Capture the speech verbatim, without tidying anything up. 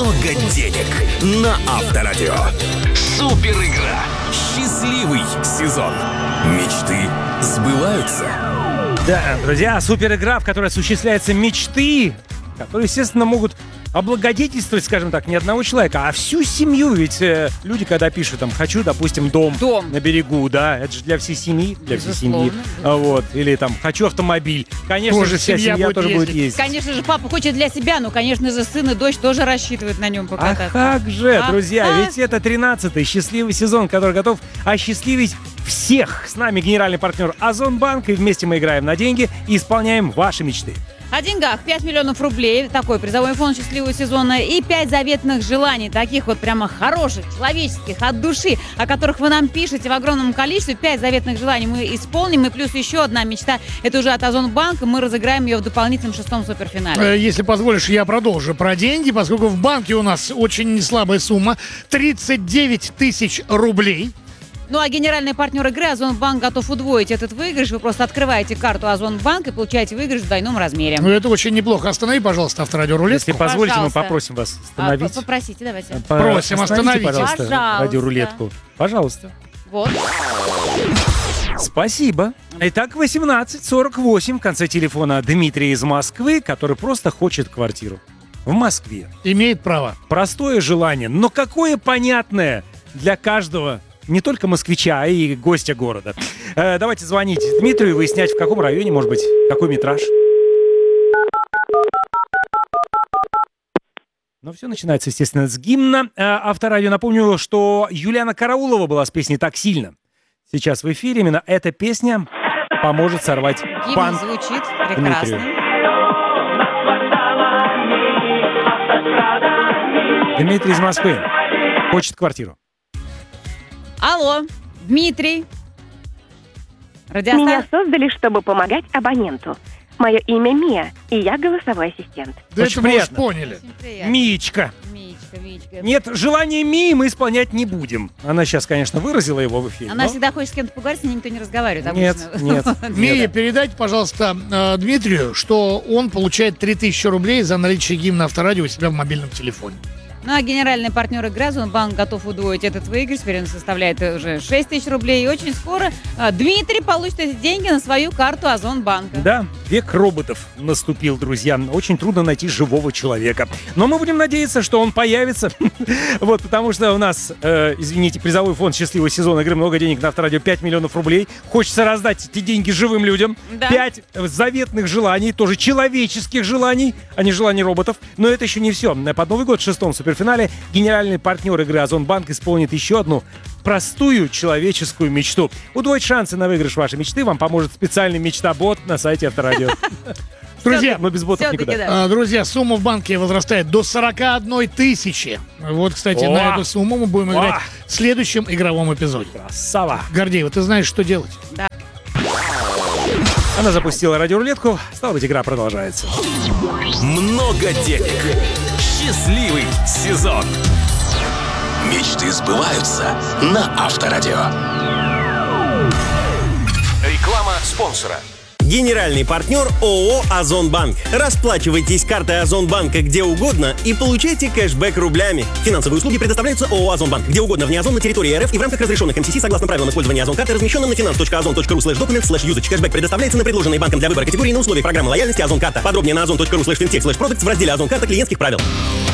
много денег на Авторадио. Супер игра. Счастливый сезон. Мечты сбываются. Да, друзья, супер игра, в которой осуществляются мечты, которые, естественно, могут облагодетельствовать, скажем так, не одного человека, а всю семью. Ведь э, люди, когда пишут, там, хочу, допустим, дом, дом на берегу, да, это же для всей семьи, для Безусловно. всей семьи. А, вот, или там, хочу автомобиль. Конечно тоже же, вся семья, семья будет тоже ездить. будет ездить. Конечно же, папа хочет для себя, но, конечно же, сын и дочь тоже рассчитывают на нем покататься. А как же, а? друзья, а? ведь это тринадцатый счастливый сезон, который готов осчастливить всех. С нами генеральный партнер Озонбанк, и вместе мы играем на деньги и исполняем ваши мечты. О деньгах. пять миллионов рублей. Такой призовой фонд счастливого сезона. И пять заветных желаний. Таких вот прямо хороших, человеческих, от души, о которых вы нам пишете в огромном количестве. пять заветных желаний мы исполним. И плюс еще одна мечта. Это уже от Озонбанка. Мы разыграем ее в дополнительном шестом суперфинале. Если позволишь, я продолжу про деньги, поскольку в банке у нас очень неслабая сумма. тридцать девять тысяч рублей. Ну а генеральный партнер игры Озонбанк готов удвоить этот выигрыш. Вы просто открываете карту Озонбанк и получаете выигрыш в двойном размере. Ну это очень неплохо. Останови, пожалуйста, Авторадио рулетку. Если позволите, пожалуйста. мы попросим вас остановить. А, попросите, давайте. Просим, остановите. Пожалуйста, пожалуйста. радиорулетку. Пожалуйста. Вот. Спасибо. Итак, восемнадцать сорок восемь в конце телефона Дмитрий из Москвы, который просто хочет квартиру. В Москве. Имеет право. Простое желание, но какое понятное для каждого, не только москвича, а и гостя города. Э, давайте звонить Дмитрию и выяснять, в каком районе, может быть, какой метраж. Но все начинается, естественно, с гимна. Э, Авторадио. Напомню, что Юлиана Караулова была с песней «Так сильно». Сейчас в эфире именно эта песня поможет сорвать Гимн панк звучит прекрасно. Дмитрию. Дмитрий из Москвы хочет квартиру. Алло, Дмитрий. Радиоста... Меня создали, чтобы помогать абоненту. Мое имя Мия, и я голосовой ассистент. Да Очень это мы уж приятно. поняли. Миечка. Миечка, Миечка. Нет, желание Мии мы исполнять не будем. Она сейчас, конечно, выразила его в эфире. Она но... всегда хочет с кем-то поговорить, с ней никто не разговаривает Нет, обычно. нет. Мия, передайте, пожалуйста, э, Дмитрию, что он получает три тысячи рублей за наличие гимна Авторадио у себя в мобильном телефоне. Ну а генеральный партнер игры Озонбанк готов удвоить этот выигрыш. Теперь он составляет уже шесть тысяч рублей. И очень скоро а, Дмитрий получит эти деньги на свою карту Озонбанка. Да, век роботов наступил, друзья. Очень трудно найти живого человека. Но мы будем надеяться, что он появится. Вот, потому что у нас, э, извините, призовой фонд счастливого сезона игры «Много денег» на Авторадио пять миллионов рублей. Хочется раздать эти деньги живым людям. Да. пять заветных желаний, тоже человеческих желаний, а не желаний роботов. Но это еще не все. Под Новый год в шестом суперфинале генеральный партнер игры Озонбанк исполнит еще одну простую человеческую мечту. Удвоить шансы на выигрыш вашей мечты вам поможет специальный мечта-бот на сайте Авторадио. Друзья, но без ботов Все-таки, никуда. да. А, Друзья, сумма в банке возрастает до сорок одной тысячи. Вот, кстати, О! на эту сумму мы будем играть О! в следующем игровом эпизоде. Красава. Гордеева, ты знаешь, что делать? Она запустила радиорулетку. Стало быть, игра продолжается. Много денег. Счастливый сезон. Мечты сбываются на Авторадио. Реклама спонсора. Генеральный партнер ООО «Озонбанк». Расплачивайтесь картой Озонбанка где угодно и получайте кэшбэк рублями. Финансовые услуги предоставляются ООО «Озонбанк» где угодно вне Озон на территории РФ и в рамках разрешенных эм си си согласно правилам использования Озон-карты, размещенным на finance точка озон точка ру слэш документ слэш юзач. Кэшбэк предоставляется на предложенные банком для выбора категории на условиях программы лояльности Озон-карта. Подробнее на озон точка ру слэш финтех слэш продуктс в разделе Озон-карта клиентских правил.